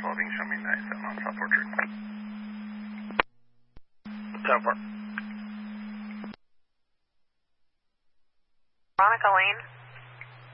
12, show me 97 on South Orchard. South Park. Veronica Lane.